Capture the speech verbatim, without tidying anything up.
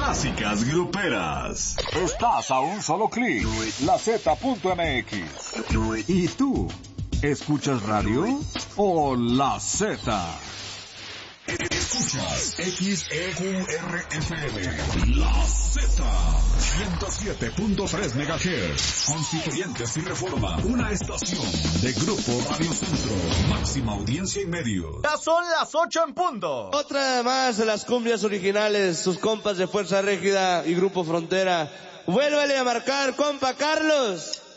clásicas gruperas. Estás a un solo clic, la Z punto M X. ¿Y tú? ¿Escuchas radio o la Z? Escuchas X E U R F M, la Z, ciento siete punto tres megahertz, Constituyentes y Reforma, una estación de Grupo Radio Centro, máxima audiencia y medios. Ya son las ocho en punto. Otra más de las cumbias originales, sus compas de Fuerza Régida y Grupo Frontera. Vuélvele a marcar, compa Carlos.